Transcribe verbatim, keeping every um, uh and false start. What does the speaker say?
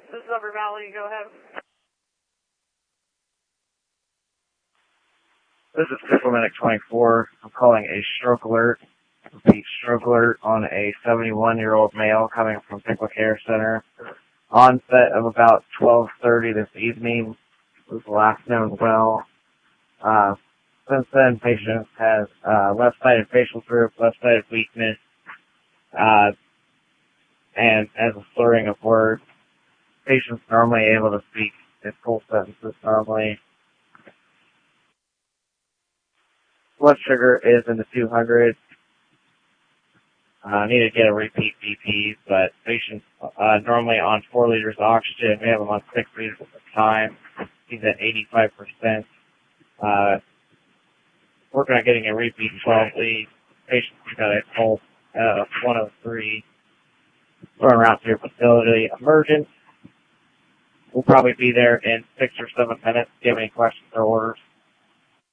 This is Upper Valley. Go ahead. This is Diplomatic twenty-four. I'm calling a stroke alert. Repeat, stroke alert on a seventy-one-year-old male coming from Pickwick Care Center. Onset of about twelve thirty this evening. Was last known well. Uh, since then, patient has uh, left-sided facial droop, left-sided weakness, uh, and as a slurring of words. Patient's normally able to speak his full sentences normally. Blood sugar is in the two hundreds. I uh, need to get a repeat B P, but patient's uh, normally on four liters of oxygen. We have him on six liters at the time. He's at eighty-five percent. Uh, working on getting a repeat twelve lead. Patient's got a pulse of one oh three. Going around to your facility. Emergent. We'll probably be there in six or seven minutes. Do you have any questions or orders?